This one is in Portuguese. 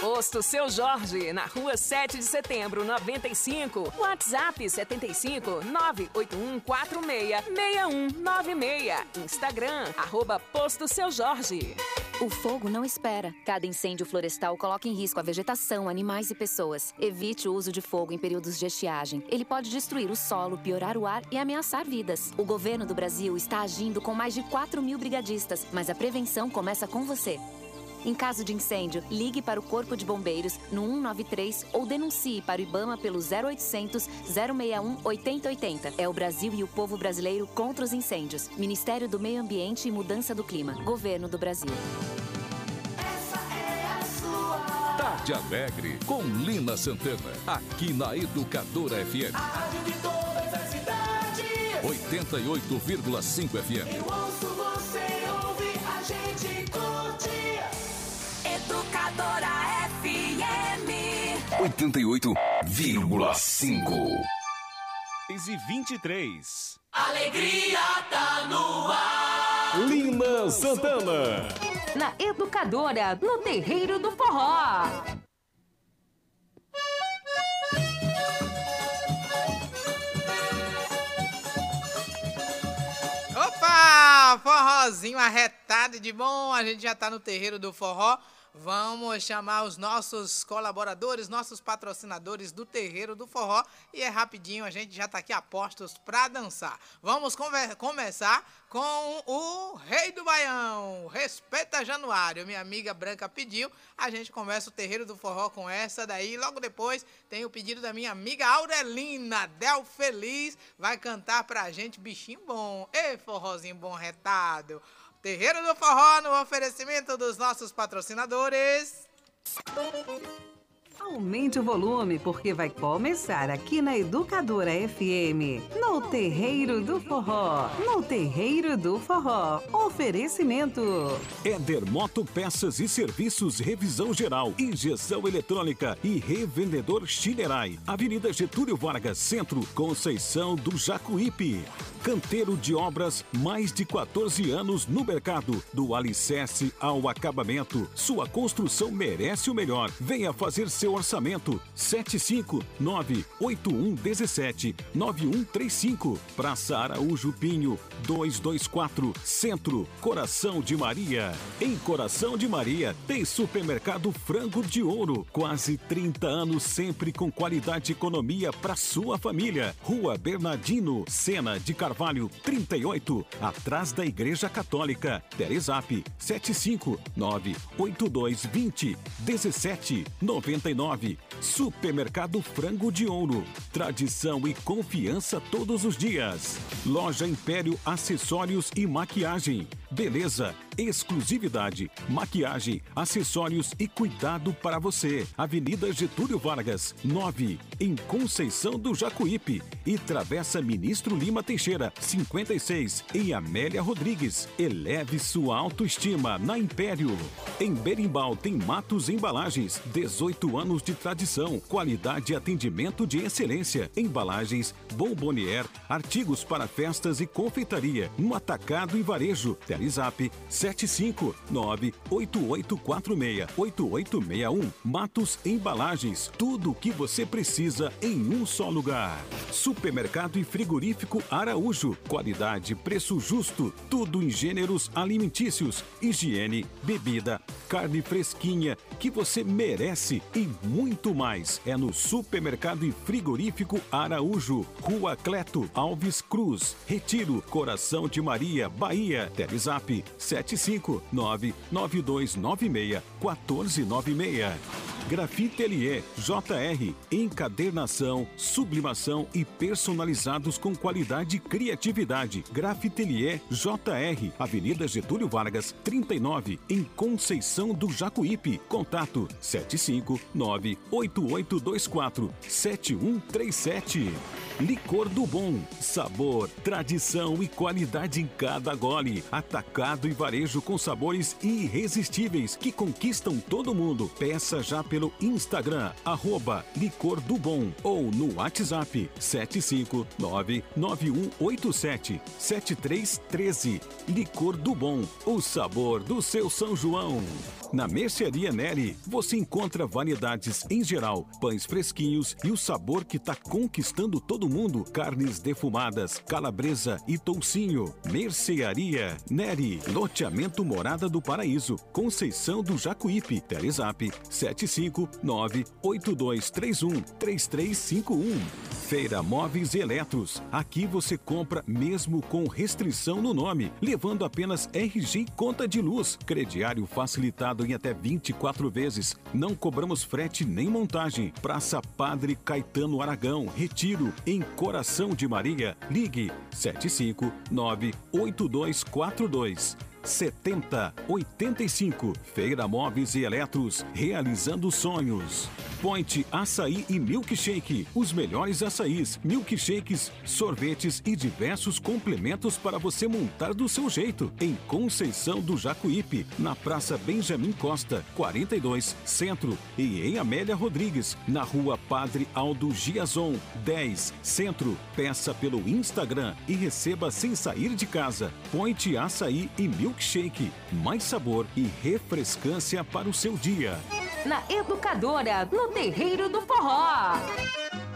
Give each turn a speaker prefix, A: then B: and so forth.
A: Posto Seu Jorge, na rua 7 de setembro, 95. WhatsApp 75 98146 6196. Instagram, @Posto Seu Jorge.
B: O fogo não espera. Cada incêndio florestal coloca em risco a vegetação, animais e pessoas. Evite o uso de fogo em períodos de estiagem. Ele pode destruir o solo, piorar o ar e ameaçar vidas. O governo do Brasil está agindo com mais de 4.000 brigadistas, mas a prevenção começa com você. Em caso de incêndio, ligue para o Corpo de Bombeiros no 193 ou denuncie para o IBAMA pelo 0800 061 8080. É o Brasil e o povo brasileiro contra os incêndios. Ministério do Meio Ambiente e Mudança do Clima. Governo do Brasil.
C: Essa é a sua
D: Tarde Alegre com Lina Santana. Aqui na Educadora FM.
C: A rádio de todas as cidades.
D: 88,5 FM.
C: Eu ouço, você ouve, a gente curte. Educadora FM
D: 88,5.
E: 23.
C: Alegria tá no ar.
E: Lina Santana.
F: Na Educadora, no Terreiro do Forró.
G: Opa! Forrozinho arretado de bom. A gente já tá no Terreiro do Forró. Vamos chamar os nossos colaboradores, nossos patrocinadores do Terreiro do Forró. E é rapidinho, a gente já tá aqui a postos pra dançar. Vamos começar com o Rei do Baião. Respeita Januário. Minha amiga Branca pediu. A gente começa o Terreiro do Forró com essa daí. Logo depois tem o pedido da minha amiga Aurelina. Del Feliz vai cantar pra gente Bichinho Bom. Ei, forrozinho bom retado. Terreiro do Forró no oferecimento dos nossos patrocinadores.
H: Aumente o volume, porque vai começar aqui na Educadora FM, no Terreiro do Forró. No Terreiro do Forró. Oferecimento.
E: Éder Moto Peças e Serviços, revisão geral, injeção eletrônica e revendedor Chinerai. Avenida Getúlio Vargas, Centro, Conceição do Jacuípe. Canteiro de Obras, mais de 14 anos no mercado. Do alicerce ao acabamento, sua construção merece o melhor. Venha fazer seu orçamento. 75981179135. Praça Araújo Pinho, 224, Centro, Coração de Maria. Em Coração de Maria tem Supermercado Frango de Ouro. Quase 30 anos sempre com qualidade e economia para sua família. Rua Bernardino Sena de Carvalho 38, atrás da Igreja Católica. Telezap 75982201799. Supermercado Frango de Ouro. Tradição e confiança todos os dias. Loja Império Acessórios e Maquiagem. Beleza, exclusividade, maquiagem, acessórios e cuidado para você. Avenida Getúlio Vargas, 9, em Conceição do Jacuípe. E Travessa Ministro Lima Teixeira, 56, em Amélia Rodrigues. Eleve sua autoestima na Império. Em Berimbau tem Matos Embalagens, 18 anos de tradição, qualidade e atendimento de excelência. Embalagens, bombonier, artigos para festas e confeitaria, no atacado e varejo. Telezap 75988468861. Matos Embalagens, tudo o que você precisa em um só lugar. Supermercado e frigorífico Araújo, qualidade, preço justo, tudo em gêneros alimentícios, higiene, bebida, carne fresquinha que você merece e muito mais. É no Supermercado e Frigorífico Araújo, Rua Cleto Alves Cruz, Retiro, Coração de Maria, Bahia. Telezap 75992961496. Grafitelier JR, encadernação, sublimação e personalizados com qualidade e criatividade. Grafitelier JR, Avenida Getúlio Vargas, 39, em Conceição do Jacuípe. Contato 75988247137. Licor do Bom, sabor, tradição e qualidade em cada gole. Atacado e varejo com sabores irresistíveis que conquistam todo mundo. Peça já pelo Instagram, @Licor do Bom, ou no WhatsApp 75991877313. Licor do Bom, o sabor do seu São João. Na Mercearia Neri, você encontra variedades em geral, pães fresquinhos e o sabor que tá conquistando todo mundo, carnes defumadas, calabresa e toucinho. Mercearia Neri, loteamento Morada do Paraíso, Conceição do Jacuípe, Telezap 75982313351. Feira Móveis e Eletros. Aqui você compra mesmo com restrição no nome, levando apenas RG e conta de luz. Crediário facilitado em até 24 vezes. Não cobramos frete nem montagem. Praça Padre Caetano Aragão, Retiro, em Coração de Maria. Ligue 7598242 7085. Feira Móveis e Eletros, realizando sonhos. Point Açaí e Milkshake. Os melhores açaís, milkshakes, sorvetes e diversos complementos para você montar do seu jeito. Em Conceição do Jacuípe, na Praça Benjamin Costa, 42, Centro. E em Amélia Rodrigues, na Rua Padre Aldo Giazon, 10, Centro. Peça pelo Instagram e receba sem sair de casa. Point Açaí e Milkshake. Mais sabor e refrescância para o seu dia.
F: Na Educadora, no Terreiro do Forró.